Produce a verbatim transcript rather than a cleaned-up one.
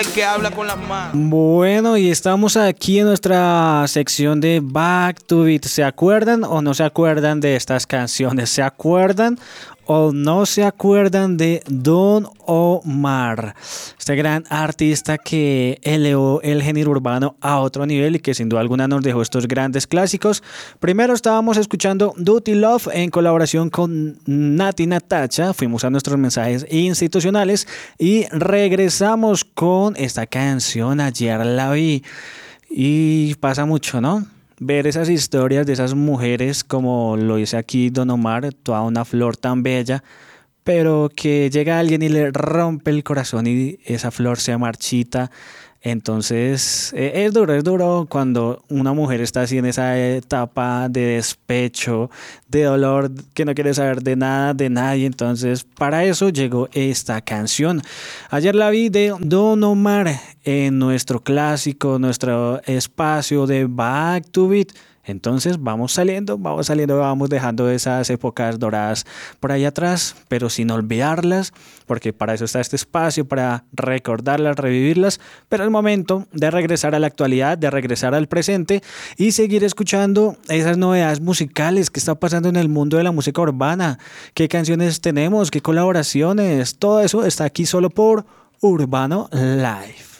Que habla con las manos. Bueno, y estamos aquí en nuestra sección de Back to Beat. ¿Se acuerdan o no se acuerdan de estas canciones? ¿Se acuerdan o no se acuerdan de Don Omar? Este gran artista que elevó el género urbano a otro nivel y que sin duda alguna nos dejó estos grandes clásicos. Primero estábamos escuchando Dirty Love en colaboración con Nati Natacha. Fuimos a nuestros mensajes institucionales y regresamos con esta canción Ayer la vi. Y pasa mucho, ¿no? Ver esas historias de esas mujeres, como lo dice aquí Don Omar, toda una flor tan bella, pero que llega alguien y le rompe el corazón y esa flor se marchita. Entonces eh, es duro, es duro cuando una mujer está así en esa etapa de despecho, de dolor, que no quiere saber de nada, de nadie. Entonces para eso llegó esta canción. Ayer la vi de Don Omar en nuestro clásico, nuestro espacio de Back to Beat. Entonces vamos saliendo, vamos saliendo, vamos dejando esas épocas doradas por ahí atrás, pero sin olvidarlas, porque para eso está este espacio, para recordarlas, revivirlas, pero es momento de regresar a la actualidad, de regresar al presente y seguir escuchando esas novedades musicales que está pasando en el mundo de la música urbana, qué canciones tenemos, qué colaboraciones, todo eso está aquí solo por Urbano Live.